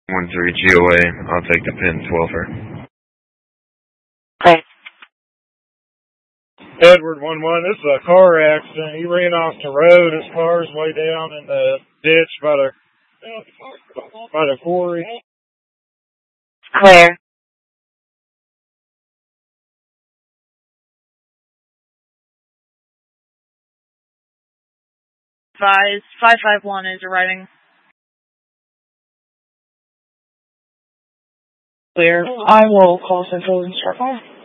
13 GOA. I'll take the pin 12er. Okay. Edward 1-1, this is a car accident. He ran off the road. His car's way down in the ditch by the quarry. Clear. Advise 551 is arriving. Clear. I will call Central and start calling.